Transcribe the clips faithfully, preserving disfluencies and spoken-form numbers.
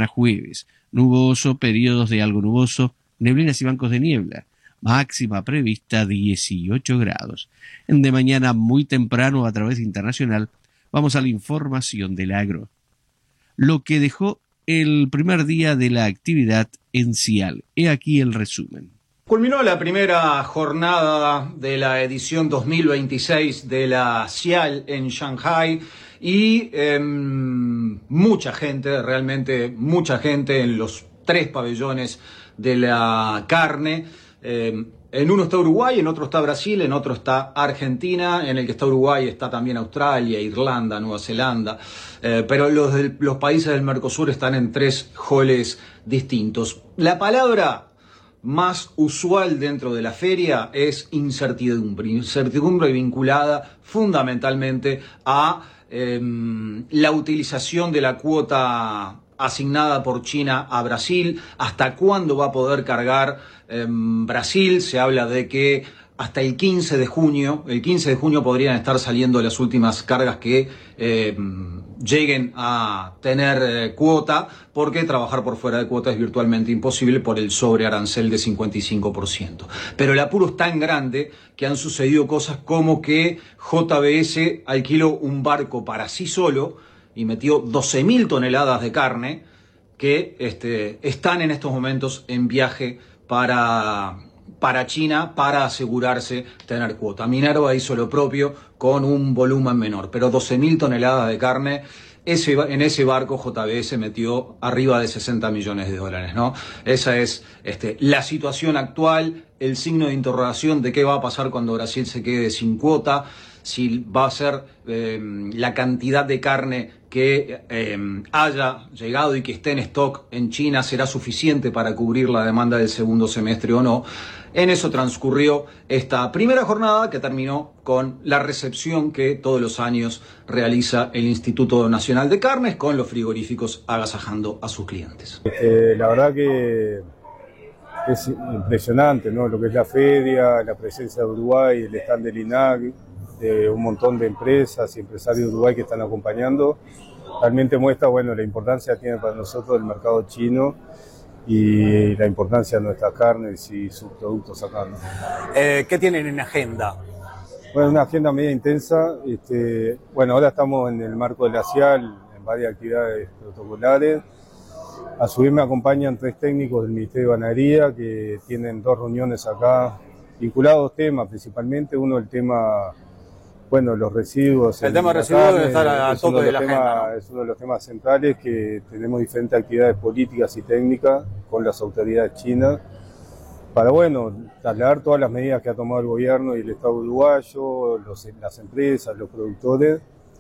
mañana jueves. Nuboso, periodos de algo nuboso, neblinas y bancos de niebla. Máxima prevista dieciocho grados. De mañana muy temprano a través internacional vamos a la información del agro. Lo que dejó el primer día de la actividad en Cial. He aquí el resumen. Culminó la primera jornada de la edición dos mil veintiséis de la Cial en Shanghai y eh, mucha gente, realmente mucha gente en los tres pabellones de la carne. Eh, en uno está Uruguay, en otro está Brasil, en otro está Argentina, en el que está Uruguay está también Australia, Irlanda, Nueva Zelanda, eh, pero los, del, los países del Mercosur están en tres halls distintos. La palabra más usual dentro de la feria es incertidumbre, incertidumbre vinculada fundamentalmente a eh, la utilización de la cuota asignada por China a Brasil, hasta cuándo va a poder cargar eh, Brasil. Se habla de que hasta el quince de junio, el quince de junio podrían estar saliendo las últimas cargas que eh, lleguen a tener eh, cuota, porque trabajar por fuera de cuota es virtualmente imposible por el sobrearancel de cincuenta y cinco por ciento. Pero el apuro es tan grande que han sucedido cosas como que J B S alquiló un barco para sí solo y metió doce mil toneladas de carne que este, están en estos momentos en viaje para, para China para asegurarse tener cuota. Minerva hizo lo propio con un volumen menor, pero doce mil toneladas de carne. Ese, en ese barco J B S metió arriba de sesenta millones de dólares, ¿no? Esa es este, la situación actual, el signo de interrogación de qué va a pasar cuando Brasil se quede sin cuota, si va a ser eh, la cantidad de carne que eh, haya llegado y que esté en stock en China será suficiente para cubrir la demanda del segundo semestre o no. En eso transcurrió esta primera jornada, que terminó con la recepción que todos los años realiza el Instituto Nacional de Carnes, con los frigoríficos agasajando a sus clientes. Eh, la verdad que es impresionante, ¿no? Lo que es la feria, la presencia de Uruguay, el stand del I N A C, de un montón de empresas y empresarios de Uruguay que están acompañando, realmente muestra, bueno, la importancia que tiene para nosotros el mercado chino y la importancia de nuestras carnes y sus productos acá, ¿no? Eh, ¿Qué tienen en agenda? Bueno, una agenda media intensa. Este, bueno, ahora estamos en el marco de la Cial, en varias actividades protocolares. A su vez me acompañan tres técnicos del Ministerio de Ganadería que tienen dos reuniones acá, vinculados a dos temas principalmente. Uno, el tema, bueno, los residuos. El tema de residuos debe estar al tope de la agenda, ¿no? Es uno de los temas centrales, que tenemos diferentes actividades políticas y técnicas con las autoridades chinas para, bueno, trasladar todas las medidas que ha tomado el gobierno y el Estado uruguayo, los, las empresas, los productores,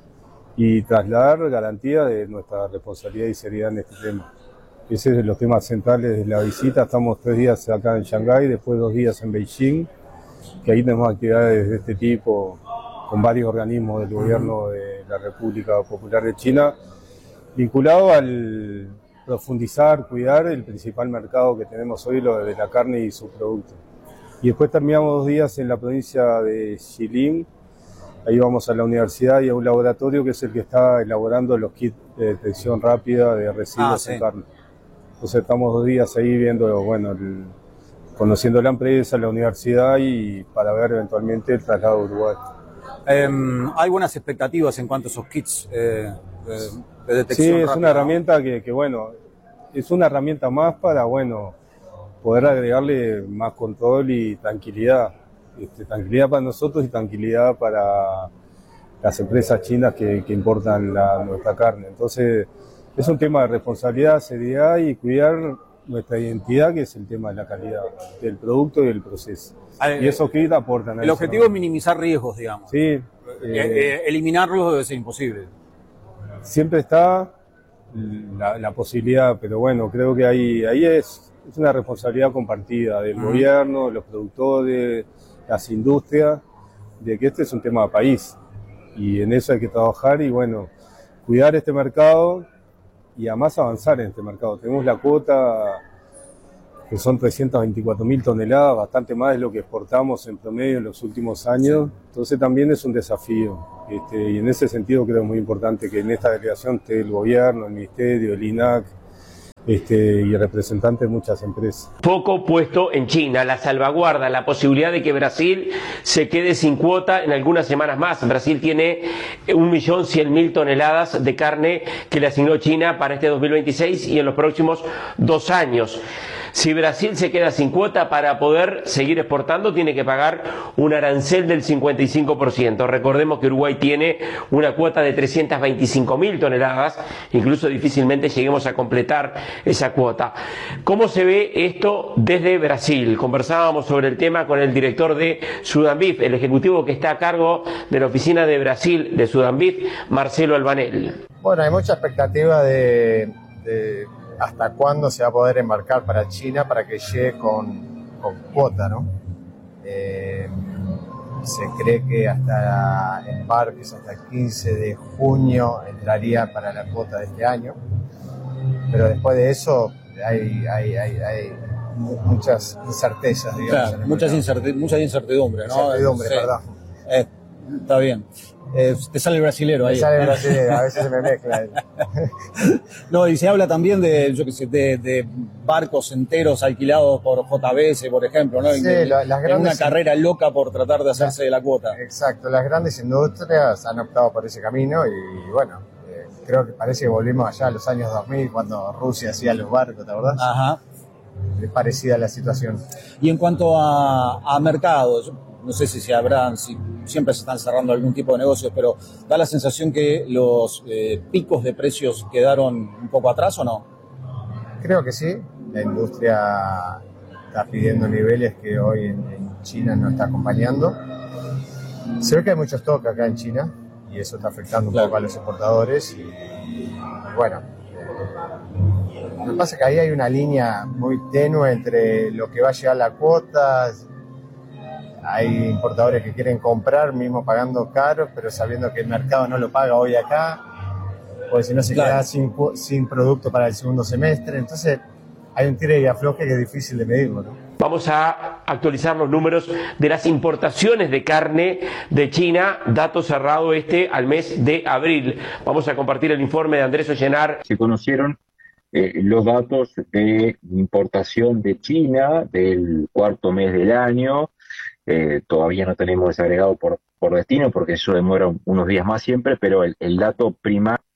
y trasladar garantía de nuestra responsabilidad y seriedad en este tema. Ese es de los temas centrales de la visita. Estamos tres días acá en Shanghái, después dos días en Beijing, que ahí tenemos actividades de este tipo con varios organismos del gobierno de la República Popular de China, vinculado al profundizar, cuidar el principal mercado que tenemos hoy, lo de la carne y sus productos. Y después terminamos dos días en la provincia de Jilin. Ahí vamos a la universidad y a un laboratorio que es el que está elaborando los kits de detección rápida de residuos ah, sí. en carne. Entonces estamos dos días ahí viendo, bueno, el, conociendo la empresa, la universidad, y para ver eventualmente el traslado a Uruguay. Eh, ¿Hay buenas expectativas en cuanto a esos kits eh, de, de detección rápida? Sí, es rápida, una herramienta que, que, bueno, es una herramienta más para, bueno, poder agregarle más control y tranquilidad. Este, tranquilidad para nosotros y tranquilidad para las empresas chinas que, que importan la, nuestra carne. Entonces, es un tema de responsabilidad, seriedad y cuidar nuestra identidad, que es el tema de la calidad del producto y del proceso. Eh, y esos kits aportan. El objetivo es minimizar riesgos, digamos. Sí. Eh, eh, eliminarlos debe ser imposible. Siempre está la, la posibilidad, pero bueno, creo que ahí, ahí es, es una responsabilidad compartida del uh-huh. gobierno, los productores, las industrias, de que este es un tema de país y en eso hay que trabajar y, bueno, cuidar este mercado y además avanzar en este mercado. Tenemos la cuota que son trescientas veinticuatro mil toneladas, bastante más de lo que exportamos en promedio en los últimos años, entonces también es un desafío. Este, y en ese sentido creo que es muy importante que en esta delegación esté el gobierno, el ministerio, el I N A C, este, y representantes de muchas empresas. Foco puesto en China, la salvaguarda, la posibilidad de que Brasil se quede sin cuota en algunas semanas más. Brasil tiene un millón cien mil toneladas de carne que le asignó China para este dos mil veintiséis y en los próximos dos años. Si Brasil se queda sin cuota, para poder seguir exportando tiene que pagar un arancel del cincuenta y cinco por ciento. Recordemos que Uruguay tiene una cuota de trescientas veinticinco mil toneladas, incluso difícilmente lleguemos a completar esa cuota. ¿Cómo se ve esto desde Brasil? Conversábamos sobre el tema con el director de Sudanbeef, el ejecutivo que está a cargo de la oficina de Brasil de Sudanbeef, Marcelo Albanel. Bueno, hay mucha expectativa de... de... hasta cuándo se va a poder embarcar para China para que llegue con, con cuota, ¿no? Eh, se cree que hasta embarques hasta el quince de junio entraría para la cuota de este año, pero después de eso hay, hay, hay, hay muchas incertezas, digamos. Claro, muchas incertid mucha incertidumbre, ¿no? Incertidumbre, Sí. perdón. Eh, está bien. Eh, te sale el brasilero ahí. Me sale el brasilero, a veces se me mezcla. No, y se habla también de, yo qué sé, de, de barcos enteros alquilados por J B S, por ejemplo, ¿no? Sí, en, la, las en grandes, una carrera loca por tratar de hacerse la, de la cuota. Exacto, las grandes industrias han optado por ese camino y bueno, eh, creo que parece que volvimos allá a los años dos mil cuando Rusia hacía los barcos, ¿te acordás? Ajá. Es parecida la situación. Y en cuanto a, a mercados, no sé si se habrán, si siempre se están cerrando algún tipo de negocios, pero da la sensación que los eh, picos de precios quedaron un poco atrás, ¿o no? Creo que sí. La industria está pidiendo niveles que hoy en, en China no está acompañando. Se ve que hay mucho stock acá en China y eso está afectando un Claro. poco a los exportadores y, y bueno, eh, lo que pasa es que ahí hay una línea muy tenue entre lo que va a llegar la cuota. Hay importadores que quieren comprar, mismo pagando caro, pero sabiendo que el mercado no lo paga hoy acá, porque si no se Claro. queda sin, sin producto para el segundo semestre. Entonces hay un tire y afloje que es difícil de medirlo, ¿no? Vamos a actualizar los números de las importaciones de carne de China, dato cerrado este al mes de abril. Vamos a compartir el informe de Andrés Ollenar. Se conocieron eh, los datos de importación de China del cuarto mes del año. Eh, todavía no tenemos desagregado por, por destino porque eso demora unos días más siempre, pero el, el dato primario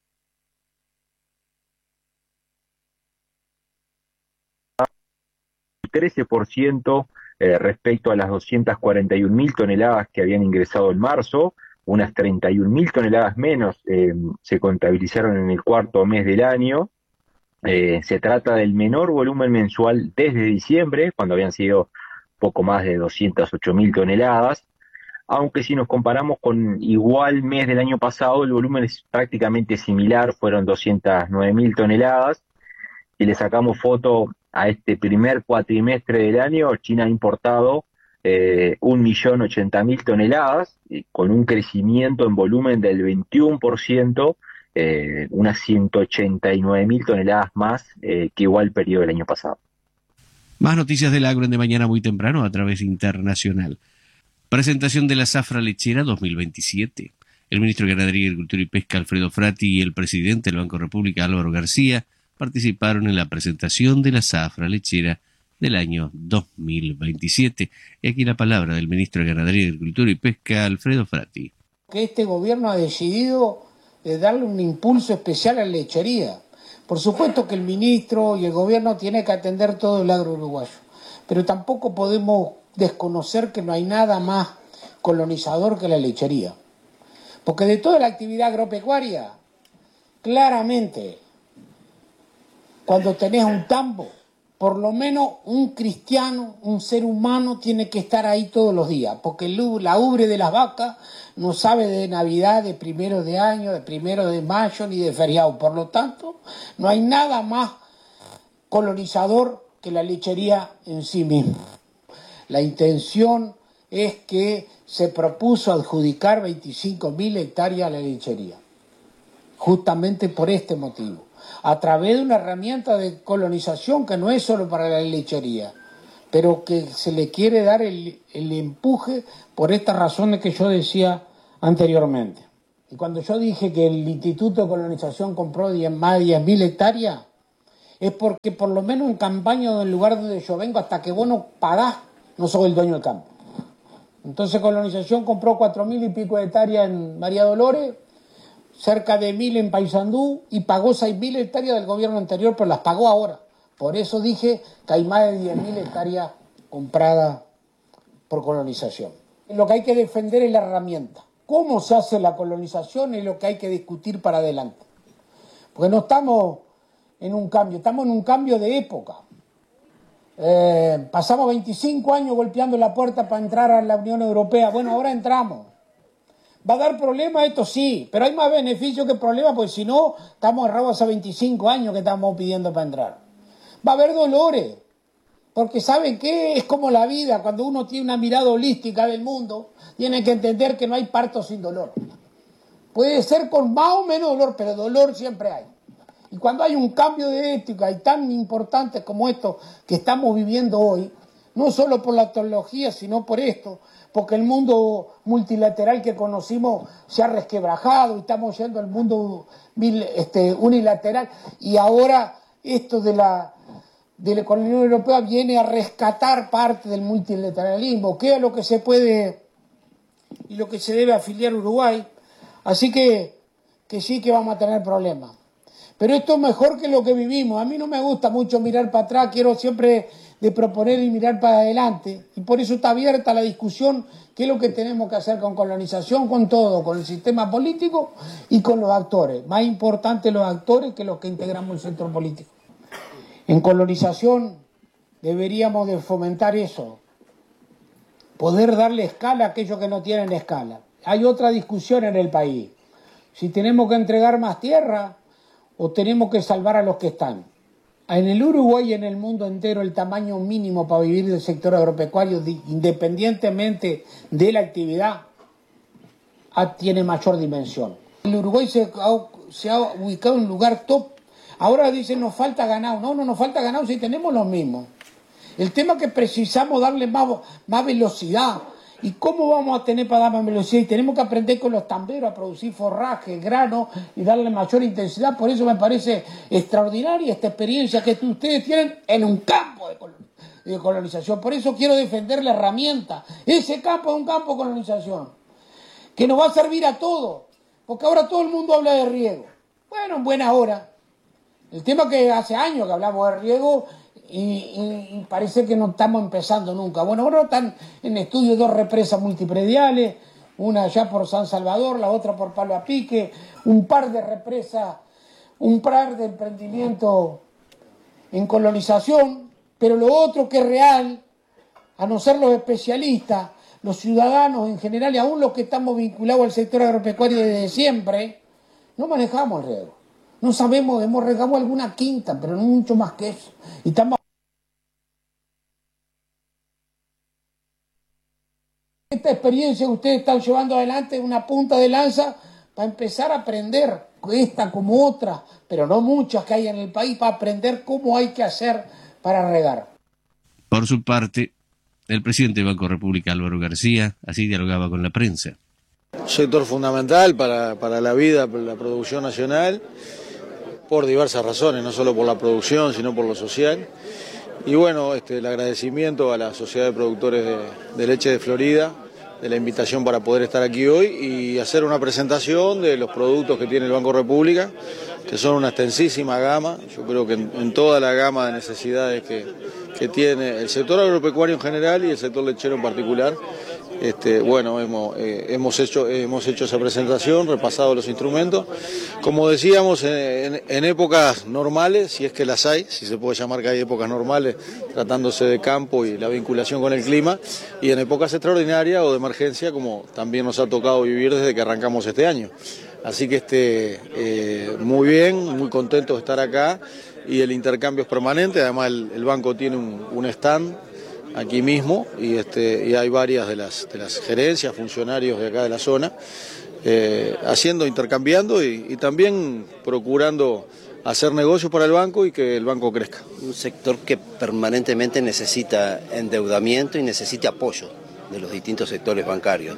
trece por ciento eh, respecto a las doscientas cuarenta y un mil toneladas que habían ingresado en marzo, unas treinta y un mil toneladas menos eh, se contabilizaron en el cuarto mes del año. Eh, se trata del menor volumen mensual desde diciembre, cuando habían sido poco más de doscientas ocho mil toneladas, aunque si nos comparamos con igual mes del año pasado, el volumen es prácticamente similar, fueron doscientas nueve mil toneladas. Si le sacamos foto a este primer cuatrimestre del año, China ha importado eh, un millón ochenta mil toneladas, y con un crecimiento en volumen del veintiuno por ciento, eh, unas ciento ochenta y nueve mil toneladas más eh, que igual periodo del año pasado. Más noticias del agro en de mañana muy temprano a través internacional. Presentación de la zafra lechera dos mil veintisiete. El ministro de Ganadería, Agricultura y Pesca, Alfredo Frati, y el presidente del Banco República, Álvaro García, participaron en la presentación de la zafra lechera del año dos mil veintisiete. Y aquí la palabra del ministro de Ganadería, Agricultura y Pesca, Alfredo Frati. Que este gobierno ha decidido eh, darle un impulso especial a la lechería. Por supuesto que el ministro y el gobierno tienen que atender todo el agro uruguayo, pero tampoco podemos desconocer que no hay nada más colonizador que la lechería. Porque de toda la actividad agropecuaria, claramente, cuando tenés un tambo, por lo menos un cristiano, un ser humano, tiene que estar ahí todos los días, porque la ubre de las vacas no sabe de Navidad, de primero de año, de primero de mayo, ni de feriado. Por lo tanto, no hay nada más colonizador que la lechería en sí misma. La intención es que se propuso adjudicar veinticinco mil hectáreas a la lechería, justamente por este motivo, a través de una herramienta de colonización que no es solo para la lechería, pero que se le quiere dar el, el empuje por estas razones que yo decía anteriormente. Y cuando yo dije que el Instituto de Colonización compró diez, más de diez mil hectáreas, es porque por lo menos en campaña del lugar donde yo vengo, hasta que vos no pagás, no sos el dueño del campo. Entonces Colonización compró cuatro mil y pico de hectáreas en María Dolores, cerca de mil en Paysandú, y pagó seis mil hectáreas del gobierno anterior, pero las pagó ahora. Por eso dije que hay más de diez mil hectáreas compradas por Colonización. Lo que hay que defender es la herramienta. Cómo se hace la colonización es lo que hay que discutir para adelante. Porque no estamos en un cambio, estamos en un cambio de época. Eh, pasamos veinticinco años golpeando la puerta para entrar a la Unión Europea. Bueno, ahora entramos. ¿Va a dar problemas esto? Sí, pero hay más beneficios que problemas, porque si no, estamos errados hace veinticinco años que estamos pidiendo para entrar. Va a haber dolores, porque ¿saben qué? Es como la vida, cuando uno tiene una mirada holística del mundo, tiene que entender que no hay parto sin dolor. Puede ser con más o menos dolor, pero dolor siempre hay. Y cuando hay un cambio de ética y tan importante como esto que estamos viviendo hoy, no solo por la tecnología, sino por esto, porque el mundo multilateral que conocimos se ha resquebrajado y estamos yendo al mundo este, unilateral, y ahora esto de la, de la Unión Europea viene a rescatar parte del multilateralismo, que es lo que se puede y lo que se debe afiliar a Uruguay. Así que, que sí que vamos a tener problemas. Pero esto es mejor que lo que vivimos. A mí no me gusta mucho mirar para atrás, quiero siempre de proponer y mirar para adelante. Y por eso está abierta la discusión, qué es lo que tenemos que hacer con Colonización, con todo, con el sistema político y con los actores. Más importante los actores que los que integramos el centro político. En Colonización deberíamos de fomentar eso, poder darle escala a aquellos que no tienen escala. Hay otra discusión en el país, si tenemos que entregar más tierra o tenemos que salvar a los que están. En el Uruguay y en el mundo entero el tamaño mínimo para vivir del sector agropecuario, independientemente de la actividad, tiene mayor dimensión. El Uruguay se ha, se ha ubicado en un lugar top. Ahora dicen nos falta ganado. No, no nos falta ganado si tenemos los mismos. El tema es que precisamos darle más, más velocidad. ¿Y cómo vamos a tener para dar más velocidad? Y tenemos que aprender con los tamberos a producir forraje, grano y darle mayor intensidad. Por eso me parece extraordinaria esta experiencia que ustedes tienen en un campo de, colon de colonización. Por eso quiero defender la herramienta. Ese campo es un campo de colonización que nos va a servir a todos. Porque ahora todo el mundo habla de riego. Bueno, en buena hora. El tema es que hace años que hablamos de riego y, y, y parece que no estamos empezando nunca. Bueno, ahora están en estudio dos represas multiprediales, una allá por San Salvador, la otra por Palo a Pique, un par de represas, un par de emprendimientos en colonización, pero lo otro que es real, a no ser los especialistas, los ciudadanos en general y aún los que estamos vinculados al sector agropecuario desde siempre, no manejamos el riego. No sabemos, hemos regado alguna quinta, pero no mucho más que eso. Y estamos... Esta experiencia que ustedes están llevando adelante es una punta de lanza para empezar a aprender, esta como otra, pero no muchas que hay en el país, para aprender cómo hay que hacer para regar. Por su parte, el presidente del Banco República, Álvaro García, así dialogaba con la prensa. Sector fundamental para, para la vida, para la producción nacional, por diversas razones, no solo por la producción, sino por lo social. Y bueno, este, el agradecimiento a la Sociedad de Productores de, de Leche de Florida, de la invitación para poder estar aquí hoy y hacer una presentación de los productos que tiene el Banco República, que son una extensísima gama. Yo creo que en, en toda la gama de necesidades que, que tiene el sector agropecuario en general y el sector lechero en particular, Este, bueno, hemos, eh, hemos, hecho, hemos hecho esa presentación, repasado los instrumentos. Como decíamos, en, en épocas normales, si es que las hay, si se puede llamar que hay épocas normales, tratándose de campo y la vinculación con el clima, y en épocas extraordinarias o de emergencia, como también nos ha tocado vivir desde que arrancamos este año. Así que este, eh, muy bien, muy contento de estar acá, y el intercambio es permanente. Además el, el banco tiene un, un stand aquí mismo y, este, y hay varias de las, de las gerencias, funcionarios de acá de la zona, eh, haciendo, intercambiando y, y también procurando hacer negocios para el banco y que el banco crezca. Un sector que permanentemente necesita endeudamiento y necesita apoyo de los distintos sectores bancarios.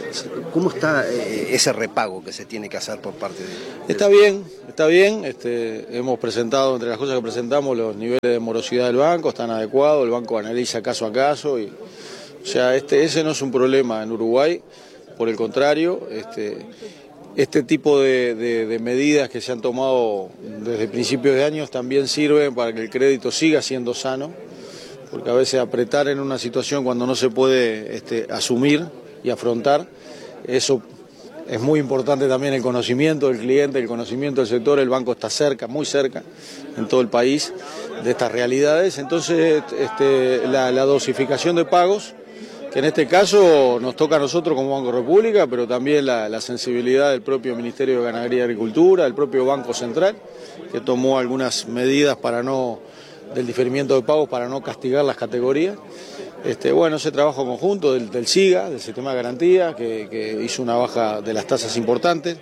¿Cómo está eh, ese repago que se tiene que hacer por parte de...? Está bien, está bien. Este, hemos presentado, entre las cosas que presentamos, los niveles de morosidad del banco, están adecuados, el banco analiza caso a caso. Y, o sea, este, ese no es un problema en Uruguay, por el contrario, este, este tipo de, de, de medidas que se han tomado desde principios de años también sirven para que el crédito siga siendo sano, porque a veces apretar en una situación cuando no se puede este, asumir y afrontar, eso es muy importante también el conocimiento del cliente, el conocimiento del sector. El banco está cerca, muy cerca, en todo el país, de estas realidades. Entonces, este, la, la dosificación de pagos, que en este caso nos toca a nosotros como Banco República, pero también la, la sensibilidad del propio Ministerio de Ganadería y Agricultura, del propio Banco Central, que tomó algunas medidas para no, del diferimiento de pagos para no castigar las categorías. Este, bueno, ese trabajo conjunto del, del SIGA, del Sistema de Garantía, que, que hizo una baja de las tasas importantes.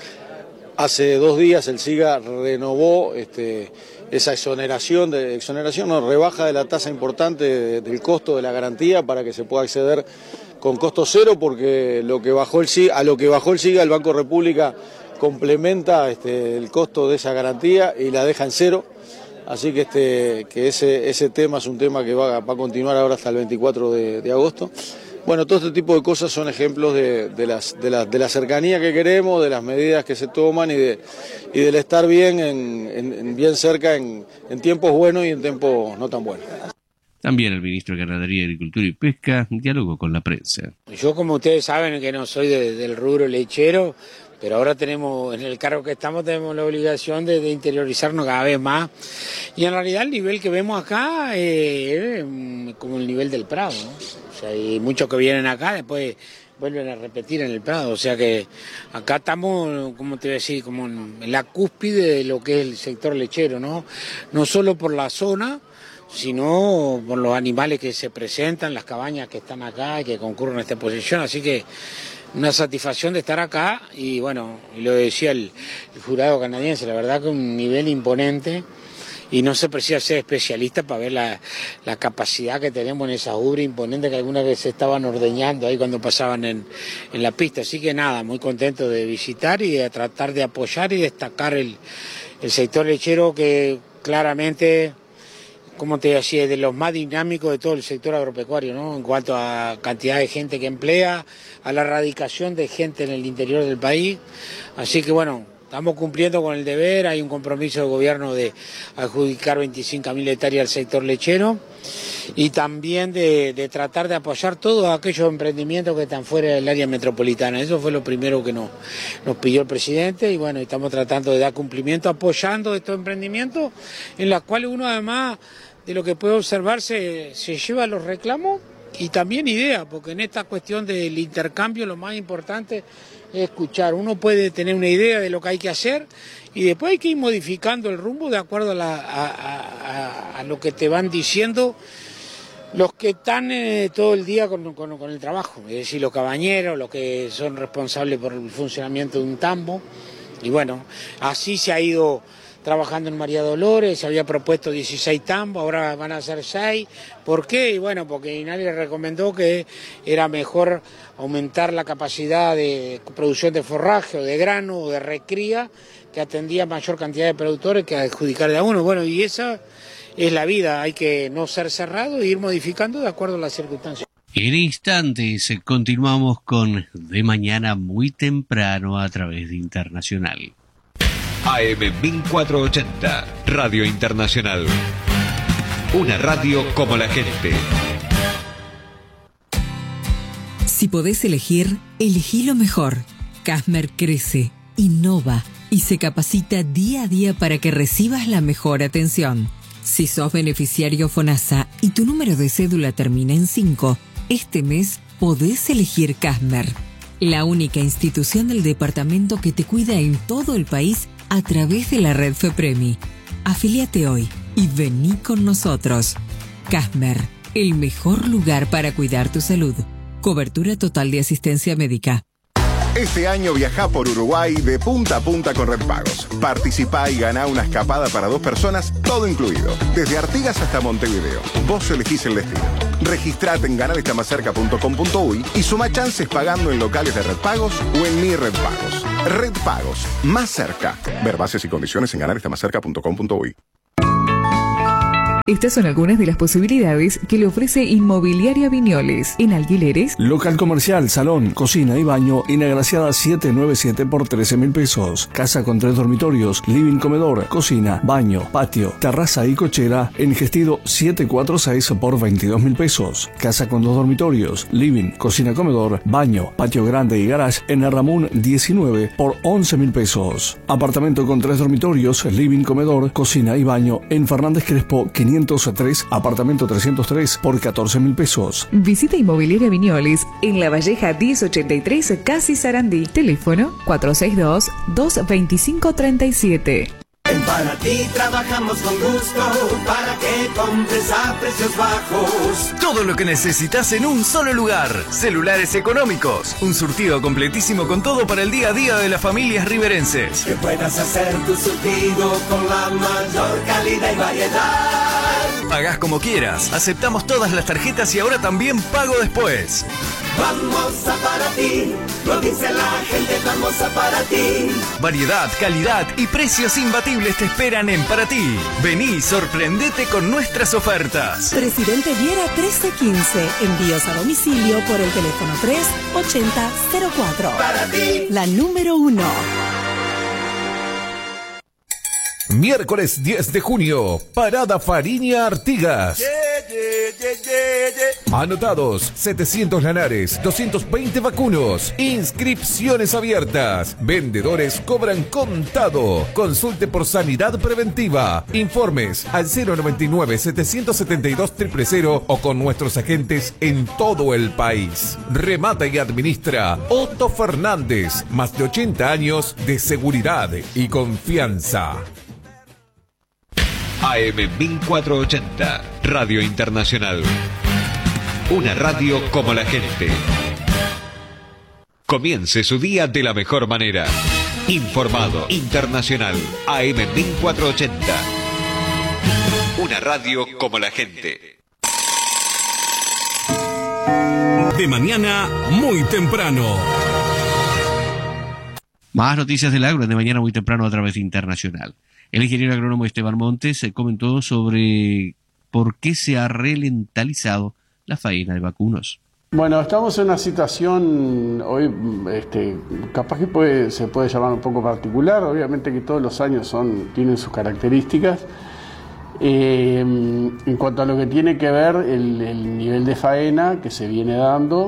Hace dos días el SIGA renovó este, esa exoneración, de, exoneración no, rebaja de la tasa importante de, del costo de la garantía para que se pueda acceder con costo cero, porque lo que bajó el SIGA, a lo que bajó el SIGA, el Banco República complementa este, el costo de esa garantía y la deja en cero. Así que, este, que ese, ese tema es un tema que va, va a continuar ahora hasta el veinticuatro de, de agosto. Bueno, todo este tipo de cosas son ejemplos de, de, las, de, la, de la cercanía que queremos, de las medidas que se toman y, de, y del estar bien, en, en, bien cerca en, en tiempos buenos y en tiempos no tan buenos. También el ministro de Ganadería, Agricultura y Pesca dialogó con la prensa. Yo, como ustedes saben, que no soy de, del rubro lechero, pero ahora tenemos, en el cargo que estamos, tenemos la obligación de, de interiorizarnos cada vez más. Y en realidad el nivel que vemos acá es eh, como el nivel del Prado, ¿no? O sea, hay muchos que vienen acá, después vuelven a repetir en el Prado. O sea que acá estamos, como te voy a decir, como en la cúspide de lo que es el sector lechero, ¿no? No solo por la zona, sino por los animales que se presentan, las cabañas que están acá y que concurren a esta exposición. Así que una satisfacción de estar acá y bueno, y lo decía el, el jurado canadiense, la verdad que un nivel imponente y no se precisa ser especialista para ver la, la capacidad que tenemos en esa ubre imponente que algunas veces estaban ordeñando ahí cuando pasaban en, en la pista. Así que nada, muy contento de visitar y de tratar de apoyar y destacar el, el sector lechero que claramente, como te decía, es de los más dinámicos de todo el sector agropecuario, ¿no? En cuanto a cantidad de gente que emplea, a la radicación de gente en el interior del país. Así que bueno, estamos cumpliendo con el deber, hay un compromiso del gobierno de adjudicar veinticinco mil hectáreas al sector lechero y también de, de tratar de apoyar todos aquellos emprendimientos que están fuera del área metropolitana. Eso fue lo primero que nos, nos pidió el presidente y bueno, estamos tratando de dar cumplimiento apoyando estos emprendimientos en los cuales uno además de lo que puede observar se, se lleva los reclamos y también ideas, porque en esta cuestión del intercambio lo más importante es escuchar. Uno puede tener una idea de lo que hay que hacer y después hay que ir modificando el rumbo de acuerdo a, la, a, a, a lo que te van diciendo los que están eh, todo el día con, con, con el trabajo, es decir, los cabañeros, los que son responsables por el funcionamiento de un tambo. Y bueno, así se ha ido trabajando en María Dolores, se había propuesto dieciséis tambos, ahora van a ser seis. ¿Por qué? Y bueno, porque Inari recomendó que era mejor aumentar la capacidad de producción de forraje o de grano o de recría, que atendía mayor cantidad de productores que adjudicarle a uno. Bueno, y esa es la vida, hay que no ser cerrado e ir modificando de acuerdo a las circunstancias. En instantes continuamos con De Mañana muy temprano a través de Internacional. A M mil cuatrocientos ochenta, Radio Internacional. Una radio como la gente. Si podés elegir, elegí lo mejor. Cashmer crece, innova y se capacita día a día para que recibas la mejor atención. Si sos beneficiario FONASA y tu número de cédula termina en cinco, este mes podés elegir Cashmer, la única institución del departamento que te cuida en todo el país a través de la red FEPREMI. Afíliate hoy y vení con nosotros. Cashmer, el mejor lugar para cuidar tu salud. Cobertura total de asistencia médica. Este año viajá por Uruguay de punta a punta con Redpagos. Participá y ganá una escapada para dos personas, todo incluido. Desde Artigas hasta Montevideo. Vos elegís el destino. Registrate en ganar está más cerca punto com punto uy y suma chances pagando en locales de Red Pagos o en Mi Red Pagos. Red Pagos, más cerca. Ver bases y condiciones en ganar está más cerca punto com punto uy. Estas son algunas de las posibilidades que le ofrece Inmobiliaria Viñoles en alquileres. Local comercial, salón, cocina y baño en Agraciada setecientos noventa y siete por trece mil pesos. Casa con tres dormitorios, living, comedor, cocina, baño, patio, terraza y cochera en Gestido setecientos cuarenta y seis por veintidós mil pesos. Casa con dos dormitorios, living, cocina, comedor, baño, patio grande y garage en Ramón diecinueve por once mil pesos. Apartamento con tres dormitorios, living, comedor, cocina y baño en Fernández Crespo quinientos tres, apartamento trescientos tres por catorce mil pesos. Visita Inmobiliaria Viñoles en La Valleja diez ochenta y tres, Casi Sarandí. Teléfono cuatro seis dos, dos dos cinco, tres siete. En Panatí trabajamos con gusto para que compres a precios bajos. Todo lo que necesitas en un solo lugar. Celulares económicos. Un surtido completísimo con todo para el día a día de las familias riverenses. Que puedas hacer tu surtido con la mayor calidad y variedad. Pagás como quieras. Aceptamos todas las tarjetas y ahora también pago después. Vamos a Panatí. Lo dice la gente, vamos a Panatí. Variedad, calidad y precios imbatibles te esperan en Paraty. Vení y sorprendete con nuestras ofertas. Presidente Viera trece quince. Envíos a domicilio por el teléfono tres ochenta cero cuatro. Paraty. La número uno. Miércoles diez de junio, Parada Fariña Artigas. Yeah, yeah, yeah, yeah, yeah. Anotados, setecientos lanares, doscientos veinte vacunos. Inscripciones abiertas. Vendedores cobran contado. Consulte por sanidad preventiva. Informes al cero noventa y nueve, setecientos setenta y dos, cero cero cero o con nuestros agentes en todo el país. Remata y administra Otto Fernández. Más de ochenta años de seguridad y confianza. A M mil cuatrocientos ochenta, Radio Internacional. Una radio como la gente. Comience su día de la mejor manera. Informado, internacional. A M mil cuatrocientos ochenta. Una radio como la gente. De mañana, muy temprano. Más noticias del agro de mañana muy temprano a través de Internacional. El ingeniero agrónomo Esteban Montes comentó sobre por qué se ha ralentizado la faena de vacunos. Bueno, estamos en una situación hoy, este, capaz que puede, se puede llamar un poco particular. Obviamente que todos los años son, tienen sus características. Eh, en cuanto a lo que tiene que ver el, el nivel de faena que se viene dando.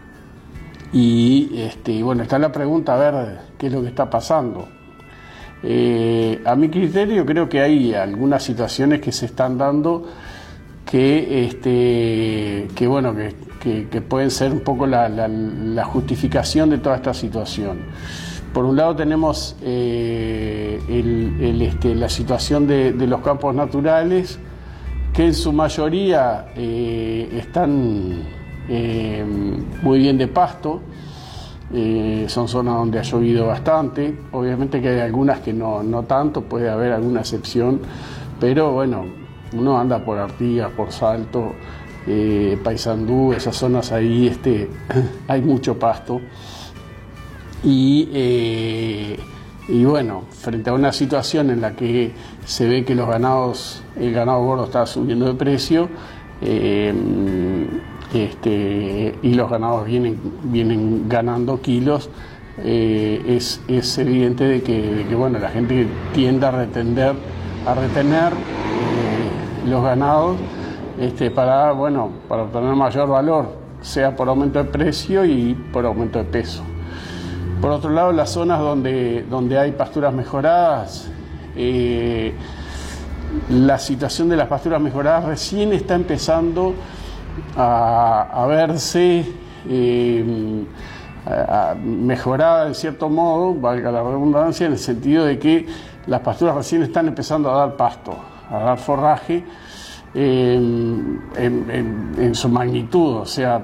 Y este, bueno, está la pregunta a ver qué es lo que está pasando. Eh, a mi criterio creo que hay algunas situaciones que se están dando que, este, que bueno, que, que, que pueden ser un poco la, la, la justificación de toda esta situación. Por un lado tenemos eh, el, el, este, la situación de, de los campos naturales, que en su mayoría eh, están eh, muy bien de pasto. Eh, son zonas donde ha llovido bastante, obviamente que hay algunas que no, no tanto, puede haber alguna excepción, pero bueno, uno anda por Artigas, por Salto, eh, Paysandú, esas zonas ahí este, hay mucho pasto y, eh, y bueno, frente a una situación en la que se ve que los ganados, el ganado gordo está subiendo de precio, eh, Este, y los ganados vienen, vienen ganando kilos, eh, es, es evidente de que, de que bueno, la gente tiende a retener, a retener eh, los ganados este, para, bueno, para obtener mayor valor, sea por aumento de precio y por aumento de peso. Por otro lado, las zonas donde, donde hay pasturas mejoradas, eh, la situación de las pasturas mejoradas recién está empezando A, a verse eh, a, a mejorada en cierto modo, valga la redundancia, en el sentido de que las pasturas recién están empezando a dar pasto, a dar forraje eh, en, en, en su magnitud, o sea,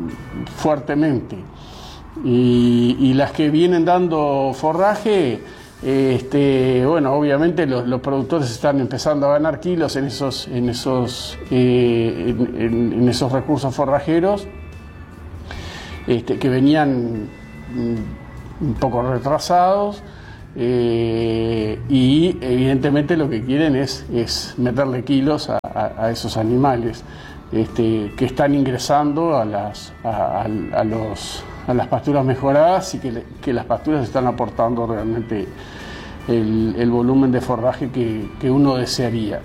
fuertemente. Y, y las que vienen dando forraje Este, bueno, obviamente los, los productores están empezando a ganar kilos en esos, en esos, eh, en, en, en esos recursos forrajeros este, que venían un poco retrasados. Eh, y evidentemente lo que quieren es, es meterle kilos a, a, a esos animales este, que están ingresando a las, a, a, a, los, a las pasturas mejoradas y que, le, que las pasturas están aportando realmente el, el volumen de forraje que, que uno desearía.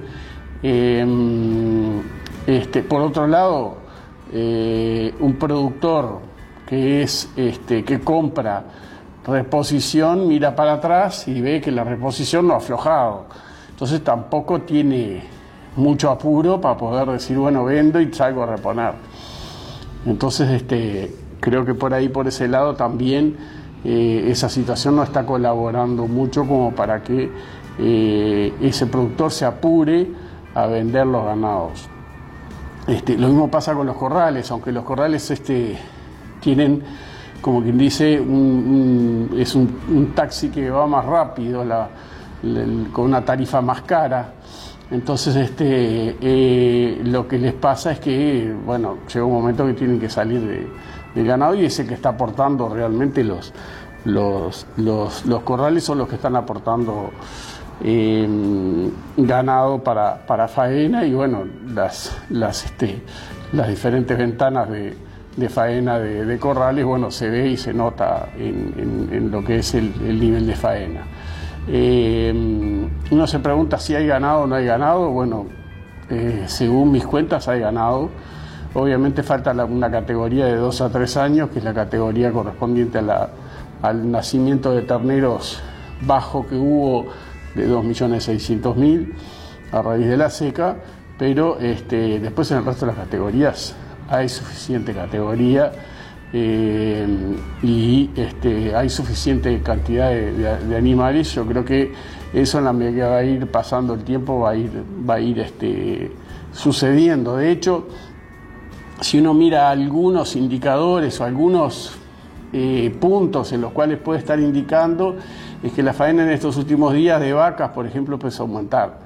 eh, este, por otro lado, eh, un productor que, es, este, que compra reposición, mira para atrás y ve que la reposición no ha aflojado. Entonces tampoco tiene mucho apuro para poder decir, bueno, vendo y salgo a reponer. Entonces este, creo que por ahí, por ese lado también eh, esa situación no está colaborando mucho como para que eh, ese productor se apure a vender los ganados. Este, lo mismo pasa con los corrales, aunque los corrales este, tienen, como quien dice, un, un, es un, un taxi que va más rápido, la, la, con una tarifa más cara. Entonces este, eh, lo que les pasa es que, bueno, llega un momento que tienen que salir de, del ganado y es el que está aportando realmente los, los, los, los corrales son los que están aportando eh, ganado para, para faena y bueno, las, las, este, las diferentes ventanas de de faena de, de corrales, bueno, se ve y se nota en, en, en lo que es el, el nivel de faena. Eh, uno se pregunta si hay ganado o no hay ganado. Bueno, eh, según mis cuentas hay ganado. Obviamente falta la, una categoría de dos a tres años, que es la categoría correspondiente a la, al nacimiento de terneros bajo que hubo de dos millones seiscientos mil a raíz de la seca, pero este, después en el resto de las categorías hay suficiente categoría eh, y este, hay suficiente cantidad de, de, de animales. Yo creo que eso en la medida que va a ir pasando el tiempo va a ir, va a ir este, sucediendo. De hecho, si uno mira algunos indicadores o algunos eh, puntos en los cuales puede estar indicando, es que la faena en estos últimos días de vacas, por ejemplo, empezó a aumentar.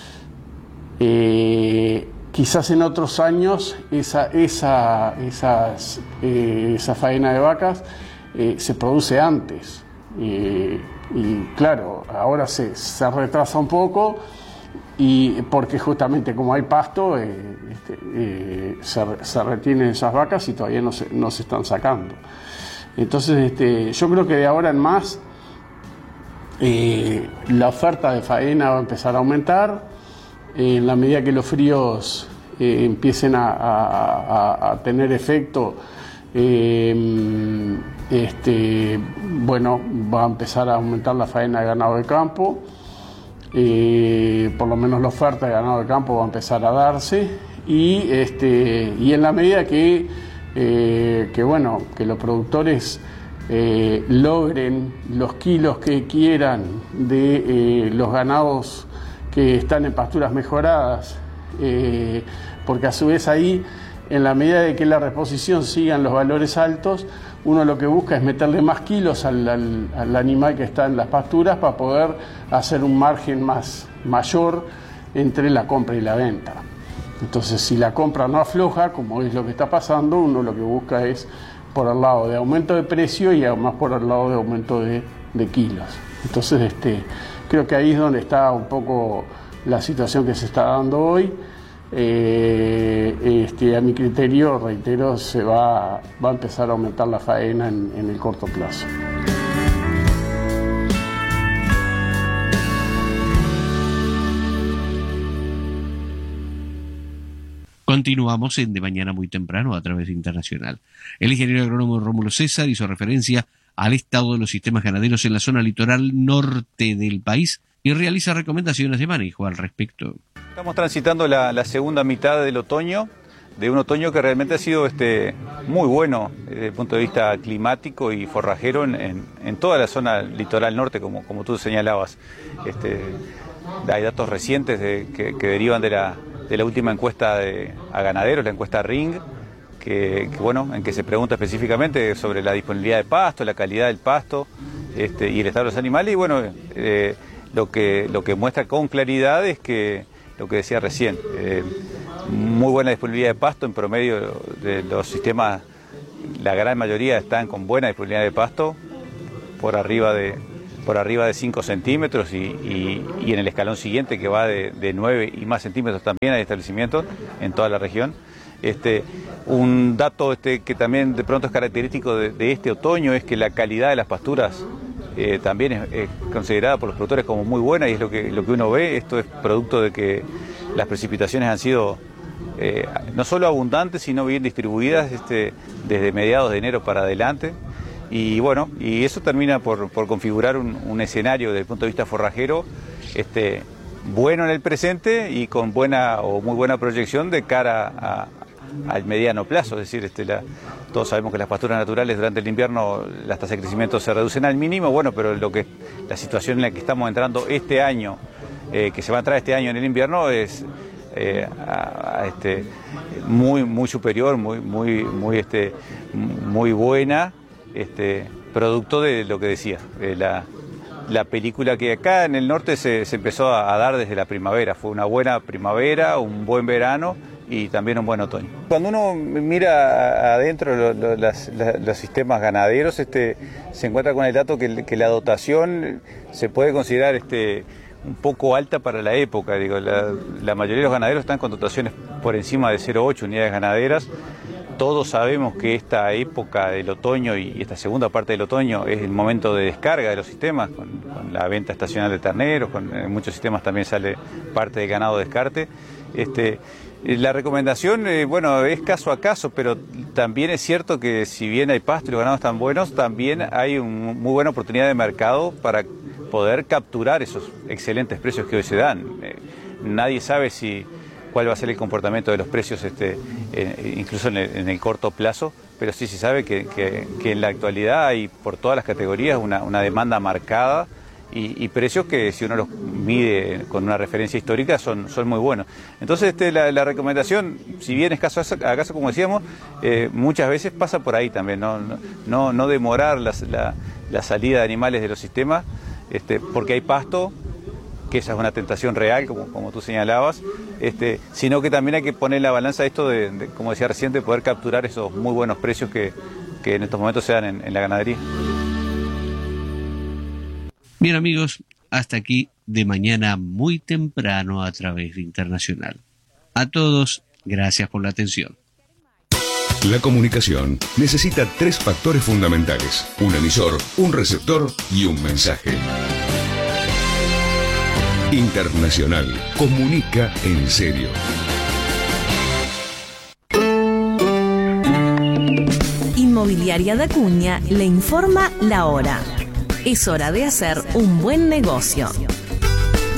Eh, Quizás en otros años esa, esa, esas, eh, esa faena de vacas eh, se produce antes. Eh, y claro, ahora se, se retrasa un poco y porque justamente como hay pasto, eh, este, eh, se, se retienen esas vacas y todavía no se, no se están sacando. Entonces este, yo creo que de ahora en más eh, la oferta de faena va a empezar a aumentar. En la medida que los fríos eh, empiecen a, a, a tener efecto, eh, este, bueno, va a empezar a aumentar la faena de ganado de campo. Eh, por lo menos la oferta de ganado de campo va a empezar a darse y, este, y en la medida que, eh, que, bueno, que los productores eh, logren los kilos que quieran de eh, los ganados que están en pasturas mejoradas, eh, porque a su vez ahí, en la medida de que la reposición sigan los valores altos, uno lo que busca es meterle más kilos al, al, al animal que está en las pasturas para poder hacer un margen más mayor entre la compra y la venta. Entonces, si la compra no afloja, como es lo que está pasando, uno lo que busca es por el lado de aumento de precio y además por el lado de aumento de, de kilos. Entonces, este, creo que ahí es donde está un poco la situación que se está dando hoy. Eh, este, a mi criterio, reitero, se va, va a empezar a aumentar la faena en, en el corto plazo. Continuamos en De Mañana Muy Temprano a través de Internacional. El ingeniero agrónomo Rómulo César hizo referencia al estado de los sistemas ganaderos en la zona litoral norte del país y realiza recomendaciones de manejo al respecto. Estamos transitando la, la segunda mitad del otoño, de un otoño que realmente ha sido este, muy bueno desde el punto de vista climático y forrajero en, en, en toda la zona litoral norte, como, como tú señalabas. Este, hay datos recientes de, que, que derivan de la, de la última encuesta de, a ganaderos, la encuesta Ring, que, que, bueno, en que se pregunta específicamente sobre la disponibilidad de pasto, la calidad del pasto, este, y el estado de los animales. Y bueno, eh, lo que, lo que muestra con claridad es que, lo que decía recién, eh, muy buena disponibilidad de pasto en promedio de los sistemas, la gran mayoría están con buena disponibilidad de pasto, por arriba de, por arriba de cinco centímetros y, y, y en el escalón siguiente que va de, de nueve y más centímetros también hay establecimientos en toda la región. Este, un dato este, que también de pronto es característico de, de este otoño es que la calidad de las pasturas eh, también es, es considerada por los productores como muy buena, y es lo que, lo que uno ve. Esto es producto de que las precipitaciones han sido eh, no solo abundantes, sino bien distribuidas este, desde mediados de enero para adelante. Y bueno, y eso termina por, por configurar un, un escenario desde el punto de vista forrajero este, bueno en el presente y con buena o muy buena proyección de cara a, al mediano plazo. Es decir, este, la, todos sabemos que las pasturas naturales durante el invierno las tasas de crecimiento se reducen al mínimo, bueno, pero lo que la situación en la que estamos entrando este año, eh, que se va a entrar este año en el invierno, es eh, a, a este, muy, muy superior, muy, muy, muy, este, muy buena. Este, producto de lo que decía, eh, la, la película que acá en el norte se, se empezó a, a dar desde la primavera. Fue una buena primavera, un buen verano y también un buen otoño. Cuando uno mira adentro lo, lo, las, la, los sistemas ganaderos, este, se encuentra con el dato que, que la dotación se puede considerar este, un poco alta para la época. Digo, la, la mayoría de los ganaderos están con dotaciones por encima de cero coma ocho unidades ganaderas. Todos sabemos que esta época del otoño y esta segunda parte del otoño es el momento de descarga de los sistemas, con, con la venta estacional de terneros, con, en muchos sistemas también sale parte de ganado de descarte. Este, la recomendación, eh, bueno, es caso a caso, pero también es cierto que si bien hay pasto y los ganados están buenos, también hay una muy buena oportunidad de mercado para poder capturar esos excelentes precios que hoy se dan. Eh, nadie sabe si cuál va a ser el comportamiento de los precios, este, eh, incluso en el, en el corto plazo, pero sí se sabe que, que, que en la actualidad hay por todas las categorías una, una demanda marcada y, y precios que si uno los mide con una referencia histórica son, son muy buenos. Entonces este, la, la recomendación, si bien es caso a caso como decíamos, eh, muchas veces pasa por ahí también, no, no, no demorar la, la, la salida de animales de los sistemas, este, porque hay pasto, que esa es una tentación real, como, como tú señalabas, este, sino que también hay que poner en la balanza esto de, de, como decía recién, de poder capturar esos muy buenos precios que, que en estos momentos se dan en, en la ganadería. Bien amigos, hasta aquí de mañana muy temprano a través de Internacional. A todos, gracias por la atención. La comunicación necesita tres factores fundamentales: un emisor, un receptor y un mensaje. Internacional, comunica en serio. Inmobiliaria de Acuña le informa la hora. Es hora de hacer un buen negocio.